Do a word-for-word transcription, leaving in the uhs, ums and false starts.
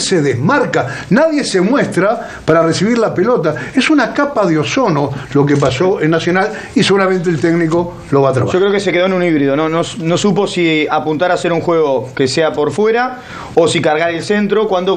se desmarca, nadie se muestra para recibir la pelota. Es una capa de ozono lo que pasó en Nacional y seguramente el técnico lo va a trabajar. Yo creo que se quedó en un híbrido, no, no, no supo si apuntar a hacer un juego que sea por fuera o si cargar el centro cuando